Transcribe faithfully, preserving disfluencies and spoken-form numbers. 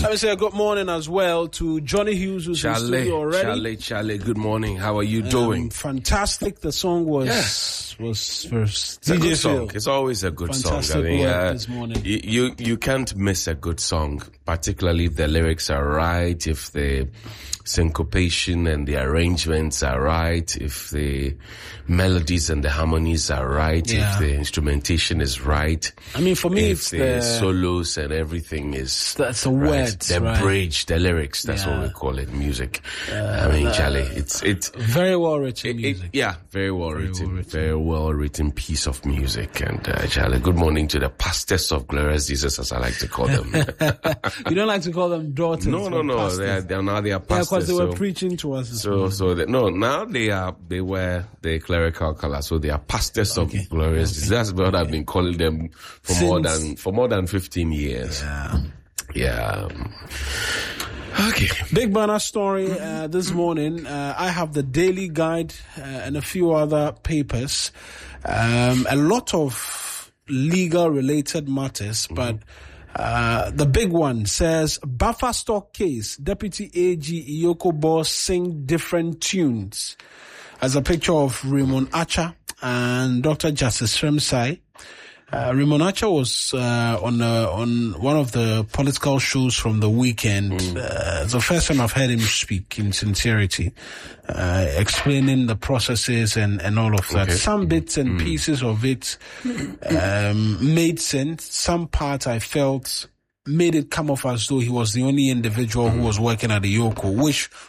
Let me say a good morning as well to Johnny Hughes, who's Charlie, in the studio already. Charlie, Charlie, good morning. How are you Um, doing? Fantastic. The song was Yes. was first. It's a D J good song. Phil. It's always a good Fantastic song. I mean, work uh, this morning. you, you you can't miss a good song, particularly if the lyrics are right, if the syncopation and the arrangements are right, if the melodies and the harmonies are right, Yeah. if the instrumentation is right. I mean, for me, if it's the, the solos and everything is that's the right. words, the right? bridge, the lyrics. That's Yeah. what we call it, music. I mean, Charlie, it's it's very well written It, it, music. yeah, very well Very written, well written. very well written piece of music. And uh, Charlie, good morning to the pastors of Glorious Jesus, as I like to call them. You don't like to call them daughters? no, no, but no, pastors. they are, they are now they are Yeah, pastors. because they were so, preaching to us. This so, morning. so they, no, now they are they wear the clerical color, so they are pastors Okay. of Glorious Jesus. That's what I've been calling them for more Since- than for more than fifteen years. Yeah. Yeah. Okay. Big banner story uh, this morning. Uh, I have the Daily Guide uh, and a few other papers. Um, a lot of legal related matters, but uh, the big one says buffer stock case. Deputy A G Iyoko Boss sing different tunes. As a picture of Raymond Archer and Doctor Justice Shremsai. Uh, Raymond Archer was uh, on uh, on one of the political shows from the weekend. Mm. Uh, it's the first time I've heard him speak in sincerity, uh, explaining the processes and, and all of that. Okay. Some bits and mm. pieces of it um, made sense. Some parts I felt made it come off as though he was the only individual mm. who was working at the Yoko, which